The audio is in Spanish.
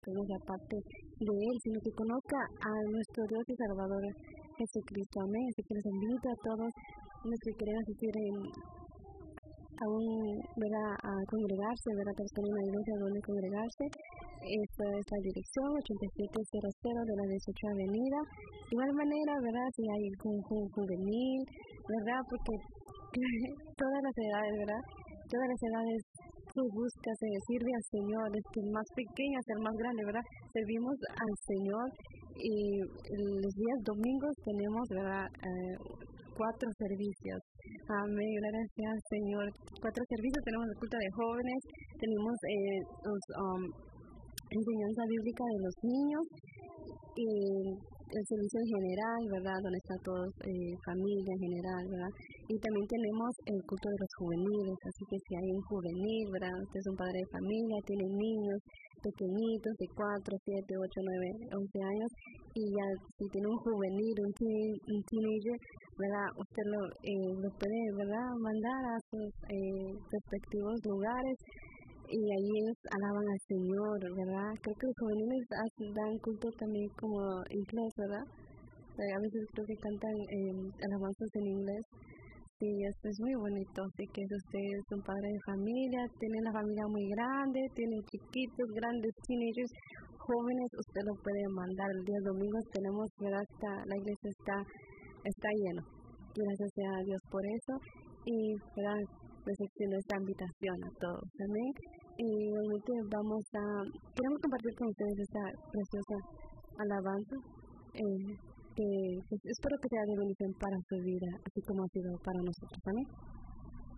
que no sea parte de Él, sino que conozca a nuestro Dios y Salvador Jesucristo. Amén. Así que les invito a todos los que quieren asistir ¿verdad? A congregarse, ¿verdad? Para tener una iglesia donde congregarse. Esta es la dirección 8700 de la 18 Avenida. De igual manera, ¿verdad? Si hay juvenil, ¿verdad? Porque todas las edades, ¿verdad? Todas las edades tú buscas, sirve al Señor, desde el más pequeño hasta el más grande, ¿verdad? Servimos al Señor y los días domingos tenemos, ¿verdad? 4 servicios. Amén, gracias Señor. 4 servicios, tenemos el culto de jóvenes, tenemos enseñanza bíblica de los niños y el servicio en general, ¿verdad? Donde está todos, familia en general, ¿verdad? Y también tenemos el culto de los juveniles, así que si hay un juvenil, ¿verdad? Usted es un padre de familia, tiene niños pequeñitos de 4, 7, 8, 9, 11 años y ya si tiene un juvenil, un teenager, ¿verdad? Usted lo puede, ¿verdad? Mandar a sus respectivos lugares y ahí ellos alaban al Señor, ¿verdad? Creo que los juveniles dan culto también como inglés, ¿verdad? A veces creo que cantan alabanzas en inglés. Sí, esto es muy bonito. Así que si usted es un padre de familia, tiene la familia muy grande, tiene chiquitos, grandes, teenagers, jóvenes, usted lo puede mandar. El día domingo tenemos, ¿verdad? La iglesia está llena. Gracias sea a Dios por eso. Y, ¿verdad? Les extiendo esta invitación a todos. Amén. Y realmente queremos compartir con ustedes esta preciosa alabanza. Que espero que sea de bendición para su vida, así como ha sido para nosotros. Amén.